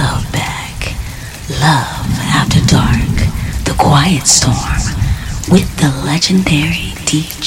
love back. Love After Dark, The Quiet Storm, with the legendary DJ